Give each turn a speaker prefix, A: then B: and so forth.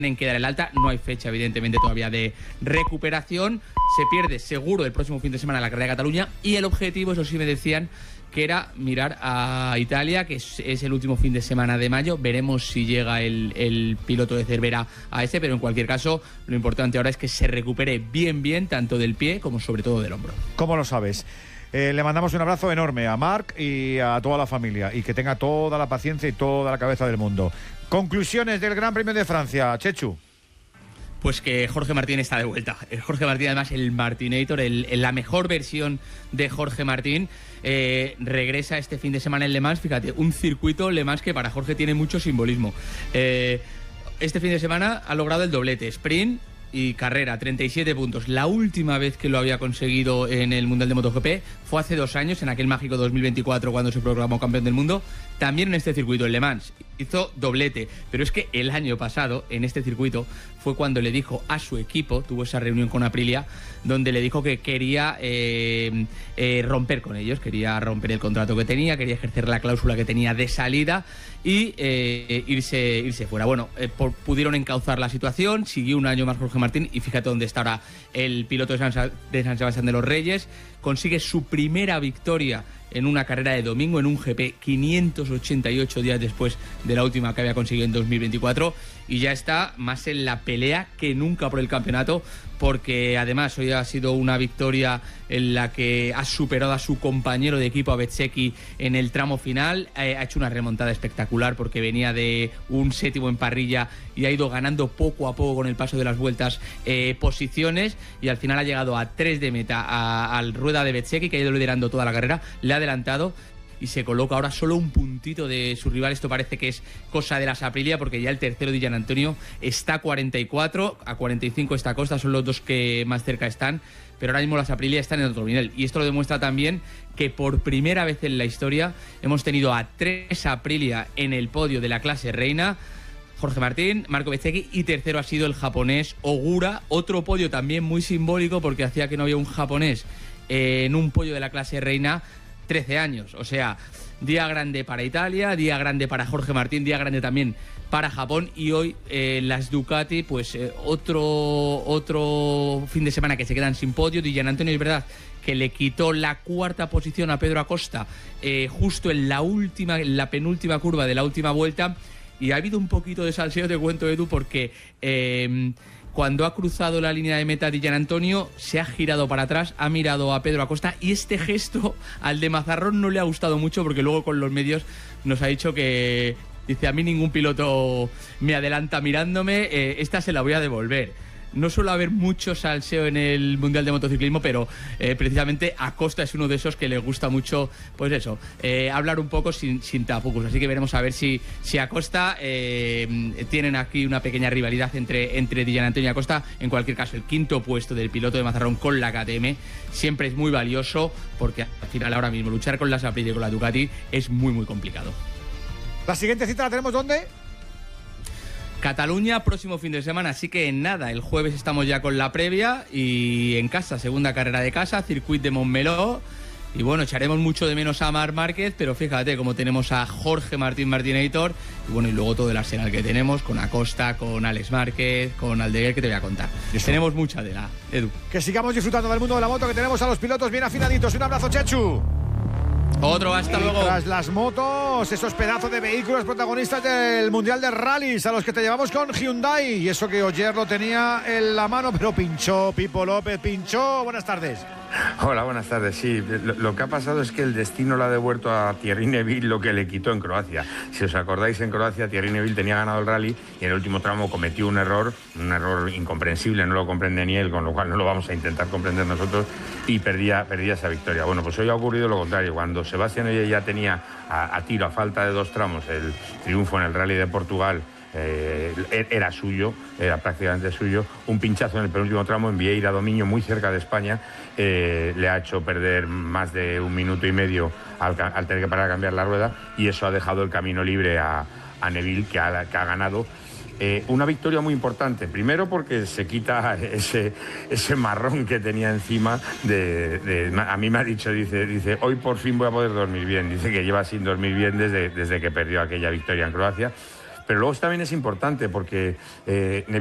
A: en que dar el alta. No hay fecha, evidentemente, todavía de recuperación. Se pierde seguro el próximo fin de semana la carrera de Cataluña y el objetivo, eso sí me decían, que era mirar a Italia, que es el último fin de semana de mayo. Veremos si llega el piloto de Cervera a ese, pero en cualquier caso lo importante ahora es que se recupere bien, tanto del pie como sobre todo del hombro.
B: ¿Cómo lo sabes? Le mandamos un abrazo enorme a Marc y a toda la familia, y que tenga toda la paciencia y toda la cabeza del mundo. Conclusiones del Gran Premio de Francia, Chechu.
A: Pues que Jorge Martín está de vuelta. Jorge Martín, además, el Martinator, la mejor versión de Jorge Martín, regresa este fin de semana en Le Mans. Fíjate, un circuito Le Mans que para Jorge tiene mucho simbolismo. Este fin de semana ha logrado el doblete, sprint y carrera, 37 puntos. La última vez que lo había conseguido en el Mundial de MotoGP fue hace 2 años, en aquel mágico 2024, cuando se proclamó campeón del mundo. También en este circuito, en Le Mans, hizo doblete. Pero es que el año pasado, en este circuito, fue cuando le dijo a su equipo, tuvo esa reunión con Aprilia, donde le dijo que quería romper con ellos, quería romper el contrato que tenía, quería ejercer la cláusula que tenía de salida y irse fuera. Bueno, pudieron encauzar la situación, siguió un año más Jorge Martín, y fíjate dónde está ahora el piloto de San Sebastián de los Reyes. Consigue su primera victoria en una carrera de domingo, en un GP, 588 días después de la última que había conseguido en 2024, y ya está más en la pelea que nunca por el campeonato, porque además hoy ha sido una victoria en la que ha superado a su compañero de equipo, a Bezzecchi, en el tramo final. Ha hecho una remontada espectacular porque venía de un 7º en parrilla y ha ido ganando poco a poco con el paso de las vueltas posiciones, y al final ha llegado a 3 de meta al rueda de Bezzecchi, que ha ido liderando toda la carrera, le ha adelantado y se coloca ahora solo un puntito de su rival. Esto parece que es cosa de las Aprilia, porque ya el tercero de Gian Antonio está a 44, a 45 está Costa, son los dos que más cerca están, pero ahora mismo las Aprilia están en otro nivel, y esto lo demuestra también que por primera vez en la historia hemos tenido a 3 Aprilia en el podio de la clase reina: Jorge Martín, Marco Bezzecchi, y tercero ha sido el japonés Ogura. Otro podio también muy simbólico, porque hacía que no había un japonés en un podio de la clase reina 13 años. O sea, día grande para Italia, día grande para Jorge Martín, día grande también para Japón. Y hoy las Ducati, pues otro fin de semana que se quedan sin podio. Gian Antonio, es verdad que le quitó la 4ª posición a Pedro Acosta justo en la penúltima curva de la última vuelta, y ha habido un poquito de salseo, te cuento, Edu, porque cuando ha cruzado la línea de meta de Gian Antonio, se ha girado para atrás, ha mirado a Pedro Acosta, y este gesto al de Mazarrón no le ha gustado mucho, porque luego con los medios nos ha dicho que, dice, a mí ningún piloto me adelanta mirándome, esta se la voy a devolver. No suele haber mucho salseo en el Mundial de Motociclismo, pero precisamente Acosta es uno de esos que le gusta mucho, pues eso, hablar un poco sin tapujos. Así que veremos a ver si Acosta, tienen aquí una pequeña rivalidad entre Gian Antonio y Acosta. En cualquier caso, el 5º puesto del piloto de Mazarrón con la KTM siempre es muy valioso, porque al final ahora mismo luchar con las Aprilia y con la Ducati es muy complicado.
B: ¿La siguiente cita la tenemos dónde?
A: Cataluña, próximo fin de semana, así que nada, el jueves estamos ya con la previa, y en casa, segunda carrera de casa, Circuit de Montmeló. Y bueno, echaremos mucho de menos a Marc Márquez, pero fíjate cómo tenemos a Jorge Martín Martinator, y bueno, y luego todo el arsenal que tenemos con Acosta, con Alex Márquez, con Aldeguer, que te voy a contar. Tenemos mucha tela, Edu.
B: Que sigamos disfrutando del mundo de la moto, que tenemos a los pilotos bien afinaditos. Un abrazo, Chechu.
A: Otro, hasta luego.
B: Tras las motos, esos pedazos de vehículos protagonistas del Mundial de Rallys, a los que te llevamos con Hyundai. Y eso que Ogier lo tenía en la mano, pero pinchó. Pipo López pinchó. Buenas tardes.
C: Hola, buenas tardes. Sí, lo que ha pasado es que el destino le ha devuelto a Thierry Neuville lo que le quitó en Croacia. Si os acordáis, en Croacia Thierry Neuville tenía ganado el rally y en el último tramo cometió un error incomprensible, no lo comprende ni él, con lo cual no lo vamos a intentar comprender nosotros, y perdía esa victoria. Bueno, pues hoy ha ocurrido lo contrario. Cuando Sebastián Ogier ya tenía a tiro, a falta de 2 tramos, el triunfo en el rally de Portugal, era suyo, era prácticamente suyo. Un pinchazo en el penúltimo tramo en Vieira do Minho, muy cerca de España, le ha hecho perder más de 1 minuto y medio al tener que parar a cambiar la rueda, y eso ha dejado el camino libre a Neuville, que ha ganado. Una victoria muy importante, primero porque se quita ese marrón que tenía encima a mí me ha dicho, dice, hoy por fin voy a poder dormir bien. Dice que lleva sin dormir bien desde que perdió aquella victoria en Croacia. Pero luego también es importante porque